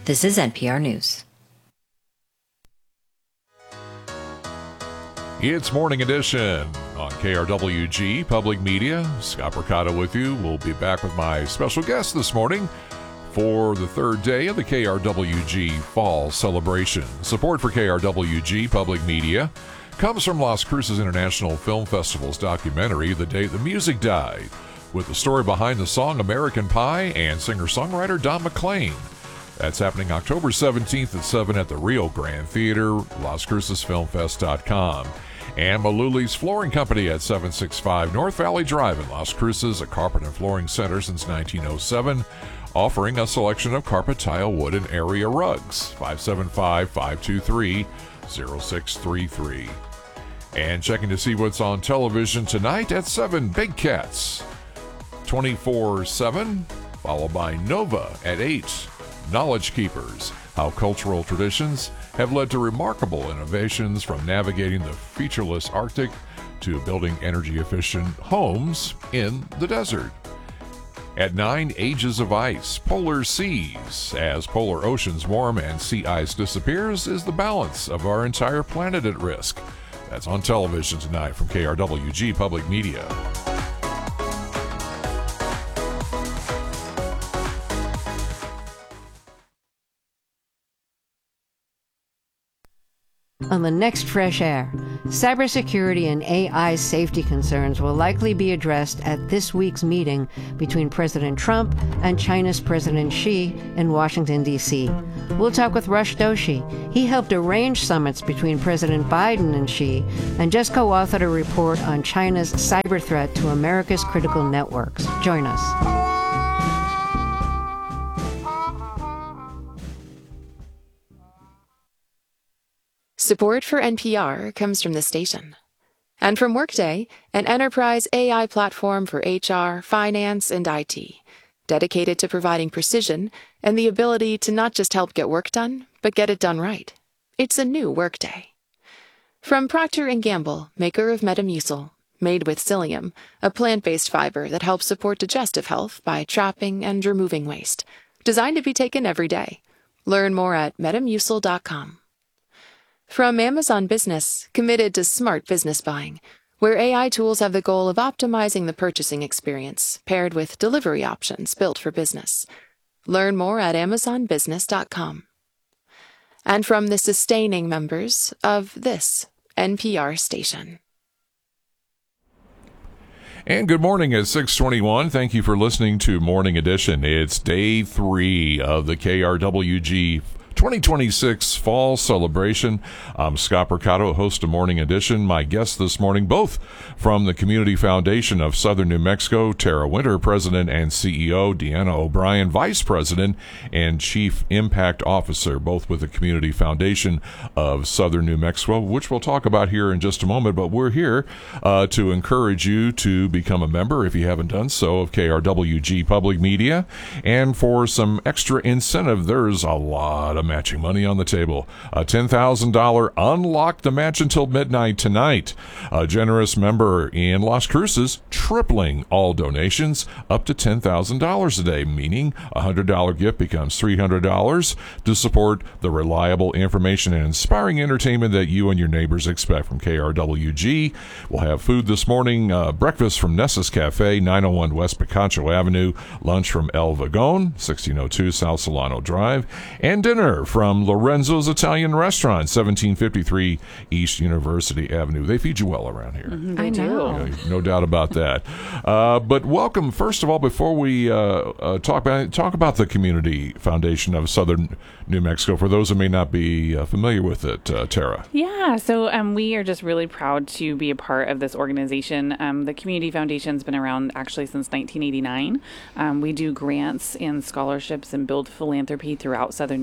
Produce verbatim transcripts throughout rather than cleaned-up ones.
This is N P R News. It's Morning Edition on K R W G Public Media. Scott Mercado with you. We'll be back with my special guest this morning for the third day of the K R W G Fall Celebration. Support for K R W G Public Media comes from Las Cruces International Film Festival's documentary, The Day the Music Died, with the story behind the song American Pie and singer-songwriter Don McLean. That's happening October seventeenth at seven at the Rio Grande Theater, las cruces film fest dot com. And Maluli's Flooring Company at seven sixty-five North Valley Drive in Las Cruces, a carpet and flooring center since nineteen oh seven, offering a selection of carpet, tile, wood, and area rugs. five seven five, five two three, zero six three three. And checking to see what's on television tonight at seven, Big Cats, twenty-four seven, followed by Nova at eight. Knowledge Keepers, how cultural traditions have led to remarkable innovations from navigating the featureless Arctic to building energy-efficient homes in the desert. At nine, Ages of Ice, Polar Seas. As polar oceans warm and sea ice disappears, is the balance of our entire planet at risk. That's on television tonight from K R W G Public Media. On the next Fresh Air, cybersecurity and A I safety concerns will likely be addressed at this week's meeting between President Trump and China's President Xi in Washington, D C. We'll talk with Rush Doshi. He helped arrange summits between President Biden and Xi and just co-authored a report on China's cyber threat to America's critical networks. Join us. Support for N P R comes from the station. And from Workday, an enterprise A I platform for H R, finance, and I T, dedicated to providing precision and the ability to not just help get work done, but get it done right. It's a new Workday. From Procter and Gamble, maker of Metamucil, made with psyllium, a plant-based fiber that helps support digestive health by trapping and removing waste, designed to be taken every day. Learn more at metamucil dot com. From Amazon Business, committed to smart business buying, where A I tools have the goal of optimizing the purchasing experience, paired with delivery options built for business. Learn more at amazon business dot com. And from the sustaining members of this N P R station. And good morning at six twenty-one. Thank you for listening to Morning Edition. It's day three of the K R W G twenty twenty-six Fall Celebration. I'm Scott Mercado, host of Morning Edition. My guests this morning, both from the Community Foundation of Southern New Mexico, Tara Winter, President and C E O, Deanna O'Brien, Vice President and Chief Impact Officer, both with the Community Foundation of Southern New Mexico, which we'll talk about here in just a moment. But we're here uh, to encourage you to become a member, if you haven't done so, of K R W G Public Media. And for some extra incentive, there's a lot of matching money on the table. A ten thousand dollars Unlock the Match until midnight tonight. A generous member in Las Cruces tripling all donations up to ten thousand dollars a day, meaning a one hundred dollars gift becomes three hundred dollars to support the reliable information and inspiring entertainment that you and your neighbors expect from K R W G. We'll have food this morning, uh, breakfast from Nessa's Cafe, nine oh one West Picacho Avenue, lunch from El Vagone, sixteen oh two South Solano Drive, and dinner from Lorenzo's Italian Restaurant, seventeen fifty-three East University Avenue. They feed you well around here. Mm-hmm, they do. Yeah, no doubt about that. Uh, but welcome, first of all, before we uh, uh, talk about talk about the Community Foundation of Southern New Mexico, for those who may not be uh, familiar with it, uh, Tara. Yeah, so um, we are just really proud to be a part of this organization. Um, the Community Foundation's been around actually since nineteen eighty-nine. Um, we do grants and scholarships and build philanthropy throughout Southern New Mexico.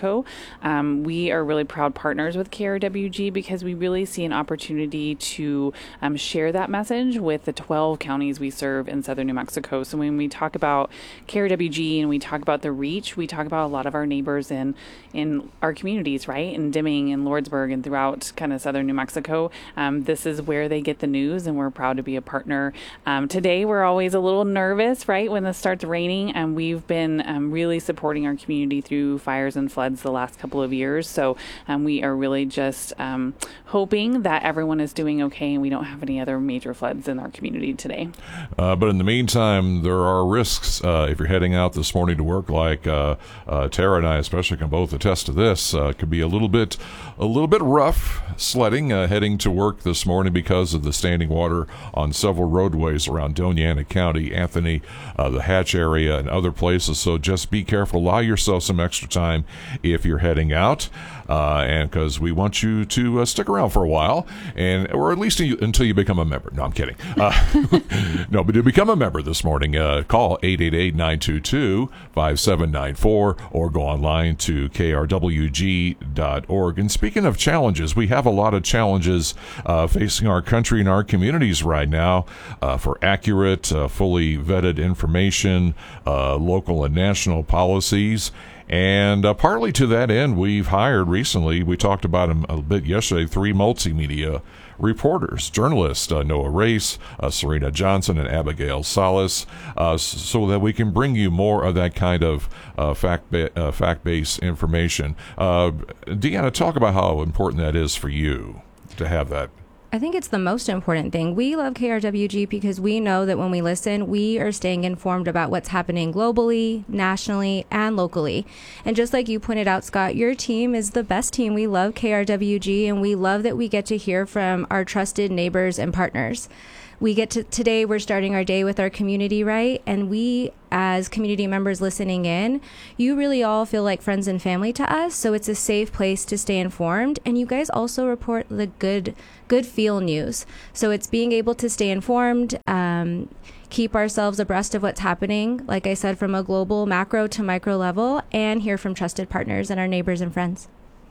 Mexico. Um, we are really proud partners with K R W G because we really see an opportunity to um, share that message with the twelve counties we serve in southern New Mexico. So when we talk about K R W G and we talk about the reach, we talk about a lot of our neighbors in in our communities, right? In Deming and Lordsburg and throughout kind of southern New Mexico. Um, this is where they get the news, and we're proud to be a partner. Um, today, we're always a little nervous, right, when it starts raining, and we've been um, really supporting our community through fires and floods the last couple of years. So um, we are really just um, hoping that everyone is doing okay and we don't have any other major floods in our community today. Uh, but in the meantime, there are risks uh, if you're heading out this morning to work, like uh, uh, Tara and I especially can both attest to this. Uh, it could be a little bit a little bit rough sledding uh, heading to work this morning because of the standing water on several roadways around Doña Ana County, Anthony, uh, the Hatch area, and other places. So just be careful. Allow yourself some extra time if you're heading out, uh, and because we want you to uh, stick around for a while, and or at least until you become a member. No, I'm kidding. Uh, no, but to become a member this morning, uh, call eight eight eight, nine two two, five seven nine four or go online to K R W G dot org. And speaking of challenges, we have a lot of challenges uh, facing our country and our communities right now uh, for accurate, uh, fully vetted information, uh, local and national policies. And uh, partly to that end, we've hired recently, we talked about them a bit yesterday, three multimedia reporters, journalists, uh, Noah Race, uh, Serena Johnson, and Abigail Salas, uh, so that we can bring you more of that kind of uh, fact ba- uh, fact-based information. Uh, Deanna, talk about how important that is for you to have that. I think it's the most important thing. We love K R W G because we know that when we listen, we are staying informed about what's happening globally, nationally, and locally. And just like you pointed out, Scott, your team is the best team. We love K R W G, and we love that we get to hear from our trusted neighbors and partners. We get to today, we're starting our day with our community, right? And we, as community members listening in, you really all feel like friends and family to us. So it's a safe place to stay informed. And you guys also report the good, good feel news. So it's being able to stay informed, um, keep ourselves abreast of what's happening, like I said, from a global macro to micro level, and hear from trusted partners and our neighbors and friends.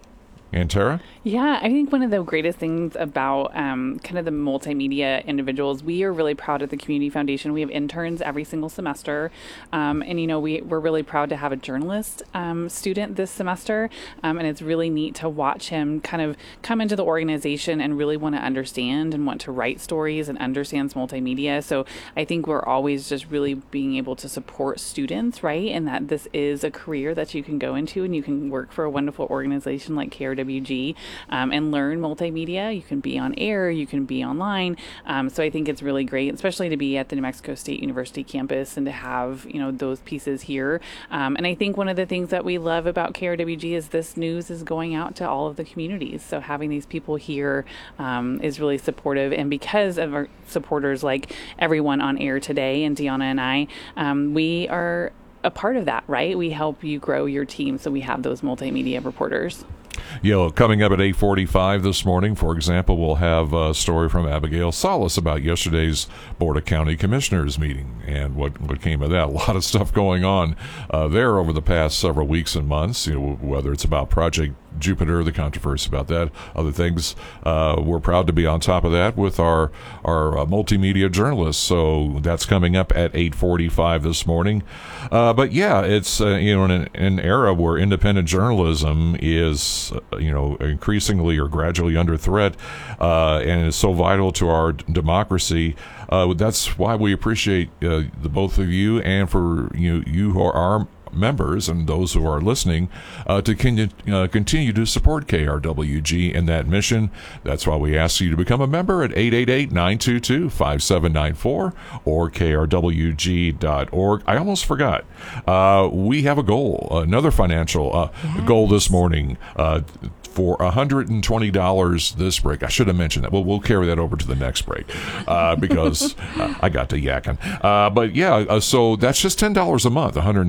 And Tara? Yeah, I think one of the greatest things about um, kind of the multimedia individuals, we are really proud at the Community Foundation. We have interns every single semester. Um, and, you know, we, we're really proud to have a journalist um, student this semester. Um, and it's really neat to watch him kind of come into the organization and really want to understand and want to write stories and understands multimedia. So I think we're always just really being able to support students, right? And that this is a career that you can go into and you can work for a wonderful organization like K R W G um, and learn multimedia. You can be on air, you can be online. Um, so I think it's really great, especially to be at the New Mexico State University campus and to have, you know, those pieces here. Um, and I think one of the things that we love about K R W G is this news is going out to all of the communities. So having these people here um, is really supportive. And because of our supporters like everyone on air today and Deanna and I, um, we are a part of that, right? We help you grow your team. So we have those multimedia reporters. You know, coming up at eight forty-five this morning, for example, we'll have a story from Abigail Salas about yesterday's Board of County Commissioners meeting and what, what came of that. A lot of stuff going on uh, there over the past several weeks and months, you know, whether it's about Project Jupiter, the controversy about that, other things. Uh, we're proud to be on top of that with our, our uh, multimedia journalists. So that's coming up at eight forty-five this morning. Uh, but yeah, it's, uh, you know, in an, an era where independent journalism is, uh, you know, increasingly or gradually under threat, uh, and is so vital to our d- democracy. Uh, that's why we appreciate uh, the both of you, and for you, you who are our members and those who are listening uh, to con- uh, continue to support K R W G in that mission. That's why we ask you to become a member at eight eight eight, nine two two, five seven nine four or K R W G dot org. I almost forgot. Uh, we have a goal, another financial uh, yes. goal this morning. Uh, for one hundred twenty dollars this break. I should have mentioned that. We'll, we'll carry that over to the next break uh, because uh, I got to yakking. Uh, but yeah, uh, so that's just ten dollars a month, one hundred twenty dollars.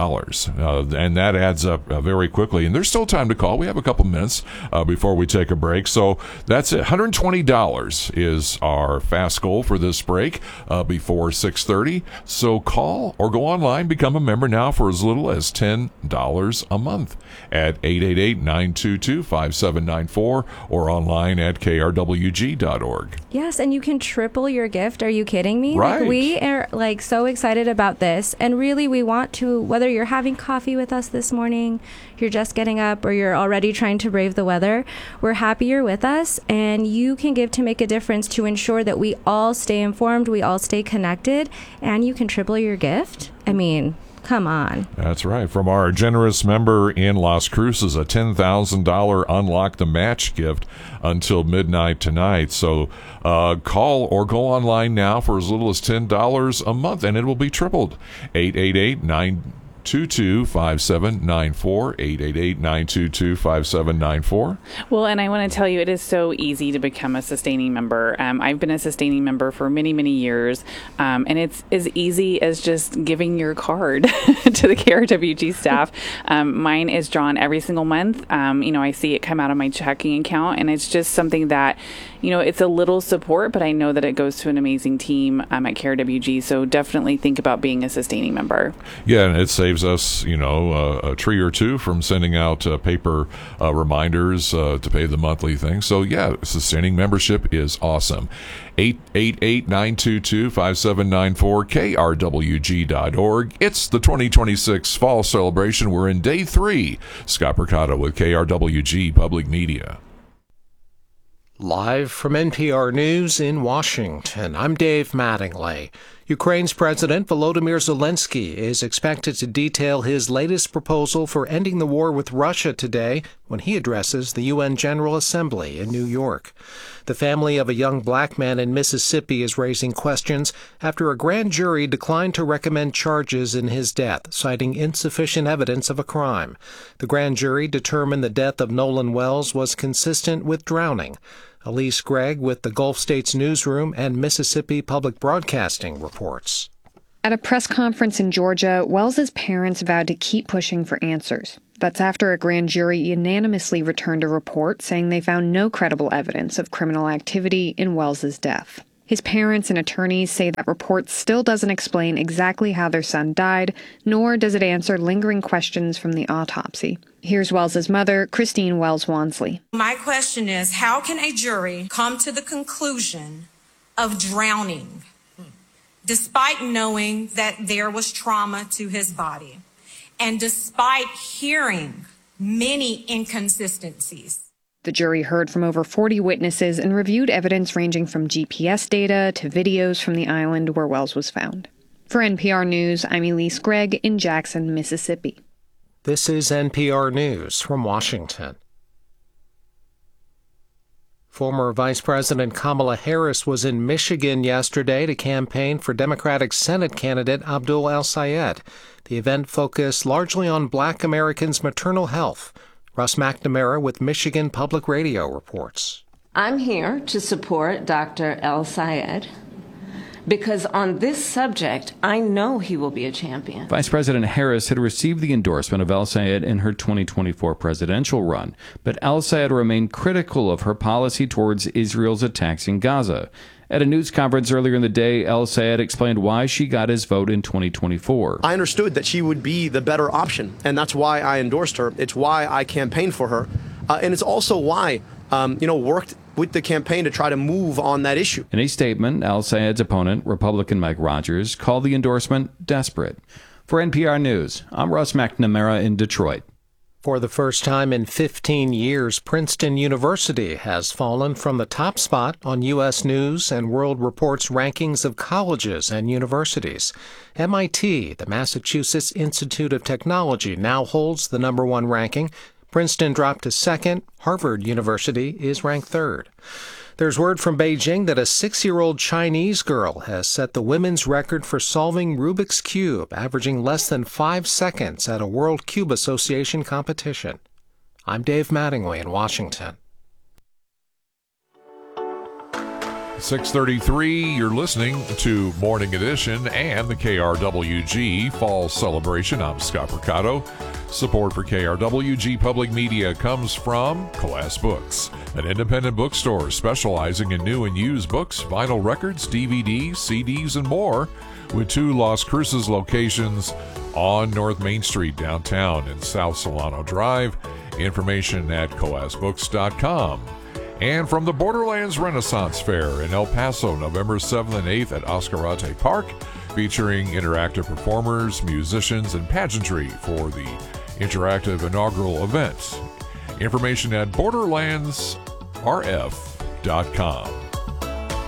dollars. Uh, and that adds up uh, very quickly. And there's still time to call. We have a couple minutes uh, before we take a break. So that's it. one hundred twenty dollars is our fast goal for this break uh, before six thirty. So call or go online, become a member now for as little as ten dollars a month at eight eight eight, nine two two, five seven nine four or online at k r w g dot org. Yes, and you can triple your gift. Are you kidding me? Right. Like, we are like so excited about this, and really we want to, whether you're having coffee with us this morning, you're just getting up, or you're already trying to brave the weather, we're happy you're with us, and you can give to make a difference to ensure that we all stay informed, we all stay connected, and you can triple your gift. I mean, come on. That's right. From our generous member in Las Cruces, a ten thousand dollars Unlock the Match gift until midnight tonight. So uh, call or go online now for as little as ten dollars a month, and it will be tripled. eight eight eight, nine two two, five seven nine four, eight eight eight, nine two two, five seven nine four. Well, and I want to tell you, it is so easy to become a sustaining member. Um, I've been a sustaining member for many, many years, um, and it's as easy as just giving your card to the K R W G staff. Um, mine is drawn every single month. Um, you know, I see it come out of my checking account, and it's just something that, you know, it's a little support, but I know that it goes to an amazing team um, at K R W G, so definitely think about being a sustaining member. Yeah, and it saves us, you know, uh, a tree or two from sending out uh, paper uh, reminders uh, to pay the monthly thing. So, yeah, sustaining membership is awesome. eight eight eight, nine two two, five seven nine four, k r w g dot org. It's the twenty twenty-six Fall Celebration. We're in day three. Scott Percotta with K R W G Public Media. Live from N P R News in Washington, I'm Dave Mattingly. Ukraine's President Volodymyr Zelensky is expected to detail his latest proposal for ending the war with Russia today when he addresses the U N General Assembly in New York. The family of a young black man in Mississippi is raising questions after a grand jury declined to recommend charges in his death, citing insufficient evidence of a crime. The grand jury determined the death of Nolan Wells was consistent with drowning. Elise Gregg with the Gulf States Newsroom and Mississippi Public Broadcasting reports. At a press conference in Georgia, Wells's parents vowed to keep pushing for answers. That's after a grand jury unanimously returned a report saying they found no credible evidence of criminal activity in Wells's death. His parents and attorneys say that report still doesn't explain exactly how their son died, nor does it answer lingering questions from the autopsy. Here's Wells's mother, Christine Wells Wansley. My question is, how can a jury come to the conclusion of drowning, despite knowing that there was trauma to his body, and despite hearing many inconsistencies? The jury heard from over forty witnesses and reviewed evidence ranging from G P S data to videos from the island where Wells was found. For N P R News, I'm Elise Gregg in Jackson, Mississippi. This is N P R News from Washington. Former Vice President Kamala Harris was in Michigan yesterday to campaign for Democratic Senate candidate Abdul El-Sayed. The event focused largely on Black Americans' maternal health. Russ McNamara with Michigan Public Radio reports. I'm here to support Doctor El-Sayed because on this subject, I know he will be a champion. Vice President Harris had received the endorsement of El-Sayed in her twenty twenty-four presidential run, but El-Sayed remained critical of her policy towards Israel's attacks in Gaza. At a news conference earlier in the day, El-Sayed explained why she got his vote in twenty twenty-four. I understood that she would be the better option, and that's why I endorsed her. It's why I campaigned for her, uh, and it's also why, um, you know, worked with the campaign to try to move on that issue. In a statement, El-Sayed's opponent, Republican Mike Rogers, called the endorsement desperate. For N P R News, I'm Russ McNamara in Detroit. For the first time in fifteen years, Princeton University has fallen from the top spot on U S News and World Report's rankings of colleges and universities. M I T, the Massachusetts Institute of Technology, now holds the number one ranking. Princeton dropped to second. Harvard University is ranked third. There's word from Beijing that a six-year-old Chinese girl has set the women's record for solving Rubik's Cube, averaging less than five seconds at a World Cube Association competition. I'm Dave Mattingly in Washington. six thirty-three, you're listening to Morning Edition and the K R W G Fall Celebration. I'm Scott Mercado. Support for K R W G Public Media comes from Class Books, an independent bookstore specializing in new and used books, vinyl records, D V Ds, C Ds, and more, with two Las Cruces locations on North Main Street downtown and South Solano Drive. Information at coas books dot com. And from the Borderlands Renaissance Fair in El Paso, November seventh and eighth at Oscarate Park, featuring interactive performers, musicians, and pageantry for the interactive inaugural event. Information at borderlands r f dot com.